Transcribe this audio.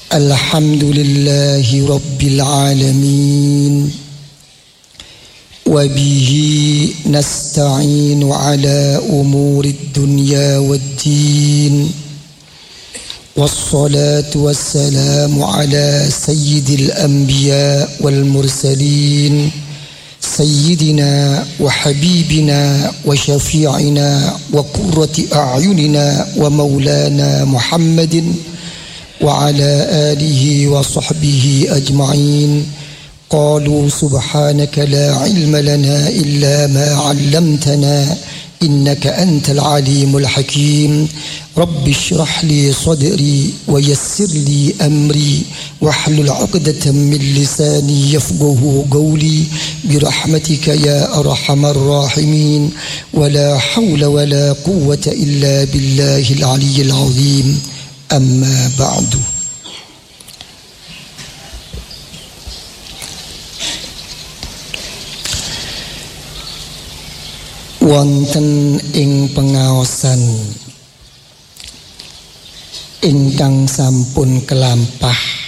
الحمد لله رب العالمين وبه نستعين على أمور الدنيا والدين والصلاة والسلام على سيد الأنبياء والمرسلين سيدنا وحبيبنا وشفيعنا وقرة أعيننا ومولانا محمد وعلى آله وصحبه أجمعين. قالوا سبحانك لا علم لنا إلا ما علمتنا إنك أنت العليم الحكيم. رب اشرح لي صدري ويسر لي أمري واحلل عقدة من لساني يفقه قولي برحمتك يا أرحم الراحمين. ولا حول ولا قوة إلا بالله العلي العظيم. أما بعد. Wonten ing pengaosan ingkang sampun kelampah